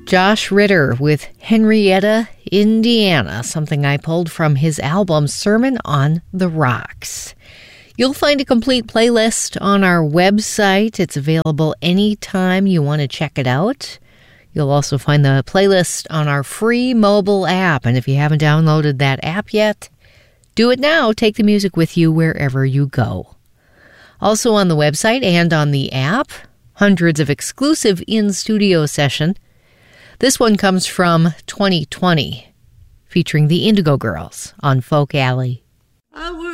Josh Ritter with Henrietta, Indiana, something I pulled from his album Sermon on the Rocks. You'll find a complete playlist on our website. It's available anytime you want to check it out. You'll also find the playlist on our free mobile app. And if you haven't downloaded that app yet, do it now. Take the music with you wherever you go. Also on the website and on the app, hundreds of exclusive in-studio sessions. This one comes from 2020, featuring the Indigo Girls on Folk Alley.